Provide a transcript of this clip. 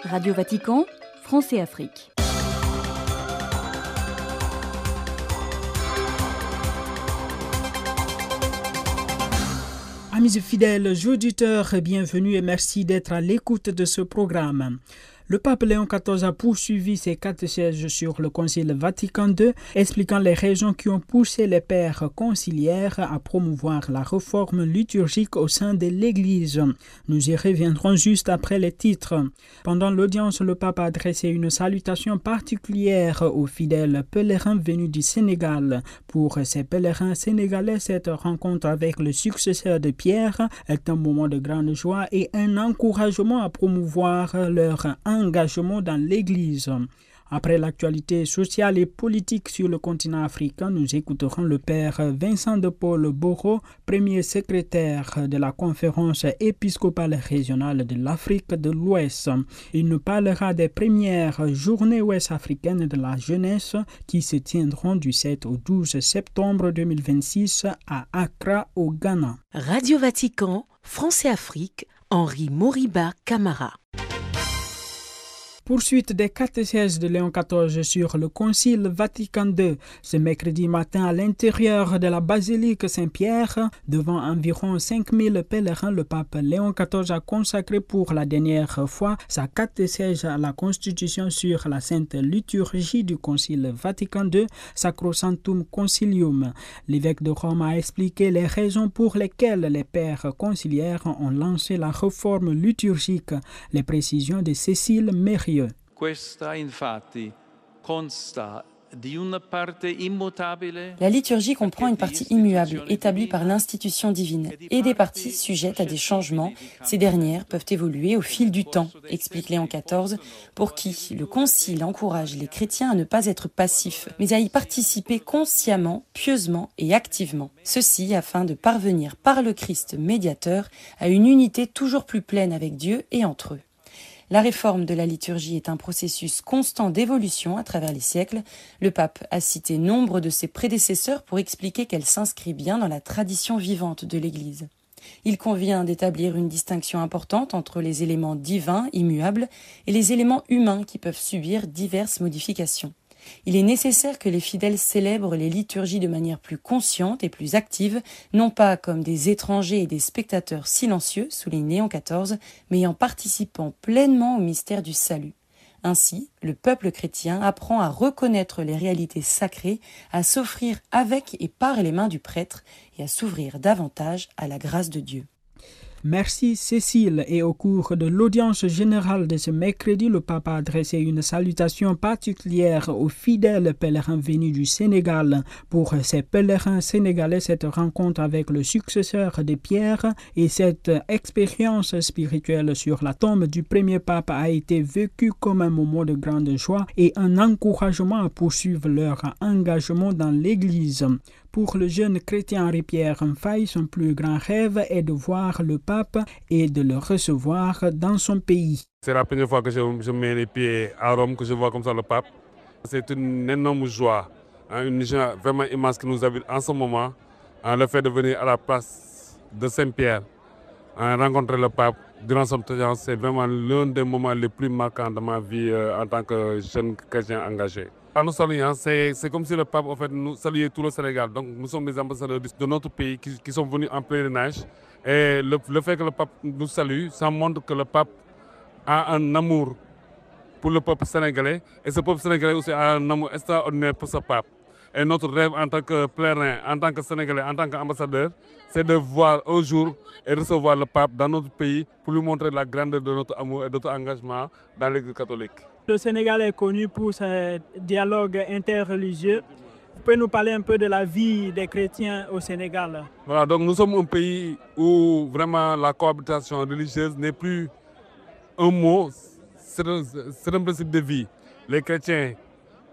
Radio Vatican, France et Afrique. Amis fidèles, auditeurs, bienvenue et merci d'être à l'écoute de ce programme. Le pape Léon XIV a poursuivi ses catéchèses sur le Concile Vatican II, expliquant les raisons qui ont poussé les pères conciliaires à promouvoir la réforme liturgique au sein de l'Église. Nous y reviendrons juste après les titres. Pendant l'audience, le pape a adressé une salutation particulière aux fidèles pèlerins venus du Sénégal. Pour ces pèlerins sénégalais, cette rencontre avec le successeur de Pierre est un moment de grande joie et un encouragement à promouvoir leur engagement dans l'Église. Après l'actualité sociale et politique sur le continent africain, nous écouterons le père Vincent de Paul Boro, premier secrétaire de la conférence épiscopale régionale de l'Afrique de l'Ouest. Il nous parlera des premières journées ouest-africaines de la jeunesse qui se tiendront du 7 au 12 septembre 2026 à Accra, au Ghana. Radio Vatican, France et Afrique, Henri Moriba Camara. Poursuite des catéchèses de Léon XIV sur le Concile Vatican II. Ce mercredi matin, à l'intérieur de la basilique Saint-Pierre, devant environ 5000 pèlerins, le pape Léon XIV a consacré pour la dernière fois sa catéchèse à la Constitution sur la Sainte Liturgie du Concile Vatican II, Sacrosanctum Concilium. L'évêque de Rome a expliqué les raisons pour lesquelles les pères conciliaires ont lancé la réforme liturgique. Les précisions de Cécile Mérieux. La liturgie comprend une partie immuable, établie par l'institution divine, et des parties sujettes à des changements. Ces dernières peuvent évoluer au fil du temps, explique Léon XIV, pour qui le Concile encourage les chrétiens à ne pas être passifs, mais à y participer consciemment, pieusement et activement. Ceci afin de parvenir par le Christ médiateur à une unité toujours plus pleine avec Dieu et entre eux. La réforme de la liturgie est un processus constant d'évolution à travers les siècles. Le pape a cité nombre de ses prédécesseurs pour expliquer qu'elle s'inscrit bien dans la tradition vivante de l'Église. Il convient d'établir une distinction importante entre les éléments divins, immuables, et les éléments humains qui peuvent subir diverses modifications. Il est nécessaire que les fidèles célèbrent les liturgies de manière plus consciente et plus active, non pas comme des étrangers et des spectateurs silencieux, souligne Léon XIV, mais en participant pleinement au mystère du salut. Ainsi, le peuple chrétien apprend à reconnaître les réalités sacrées, à s'offrir avec et par les mains du prêtre et à s'ouvrir davantage à la grâce de Dieu. Merci Cécile. Et au cours de l'audience générale de ce mercredi, le pape a adressé une salutation particulière aux fidèles pèlerins venus du Sénégal. Pour ces pèlerins sénégalais, cette rencontre avec le successeur de Pierre et cette expérience spirituelle sur la tombe du premier pape a été vécue comme un moment de grande joie et un encouragement à poursuivre leur engagement dans l'Église. Pour le jeune chrétien Henri-Pierre Mfaye, son plus grand rêve est de voir le pape et de le recevoir dans son pays. C'est la première fois que je mets les pieds à Rome, que je vois comme ça le pape. C'est une énorme joie, une joie vraiment immense qui nous habite en ce moment. Le fait de venir à la place de Saint-Pierre, rencontrer le pape durant son séjour, c'est vraiment l'un des moments les plus marquants de ma vie en tant que jeune chrétien engagé. Nous saluons, c'est comme si le pape en fait, nous saluait tout le Sénégal. Donc nous sommes des ambassadeurs de notre pays qui sont venus en pèlerinage. Et le fait que le pape nous salue, ça montre que le pape a un amour pour le peuple sénégalais. Et ce peuple sénégalais aussi a un amour extraordinaire pour ce pape. Et notre rêve en tant que pèlerin, en tant que Sénégalais, en tant qu'ambassadeur, c'est de voir un jour et recevoir le pape dans notre pays pour lui montrer la grandeur de notre amour et de notre engagement dans l'Église catholique. Le Sénégal est connu pour ses dialogues interreligieux. Vous pouvez nous parler un peu de la vie des chrétiens au Sénégal? Voilà, donc nous sommes un pays où vraiment la cohabitation religieuse n'est plus un mot, c'est un principe de vie. Les chrétiens